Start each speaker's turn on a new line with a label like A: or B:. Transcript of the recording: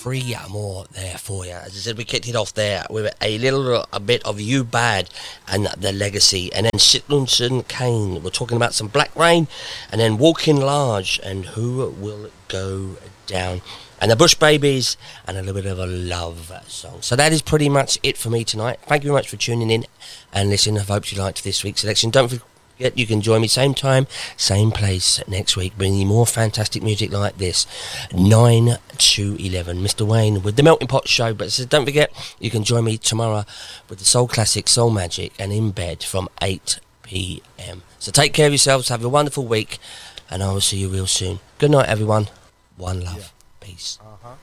A: 3 more there for you. As I said, we kicked it off there with a bit of You Bad and The Legacy, and then Citizen Kane. We're talking about some Black Rain, and then Walking Large and Who Will Go Down, and the Bush Babies, and a little bit of a love song. So that is pretty much it for me tonight. Thank you very much for tuning in and listening. I hope you liked this week's selection. Don't forget you can join me same time, same place next week, bringing you more fantastic music like this, 9 to 11. Mr. Wayne with the Melting Pot Show. But don't forget, you can join me tomorrow with the Soul Classic, Soul Magic, and In Bed from 8 p.m. So take care of yourselves, have a wonderful week, and I will see you real soon. Good night, everyone. One love. Peace.